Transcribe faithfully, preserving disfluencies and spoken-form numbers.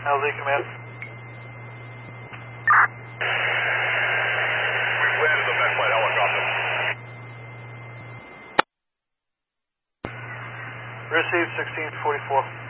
L Z command. We've landed the back flight helicopter. Received sixteen forty-four.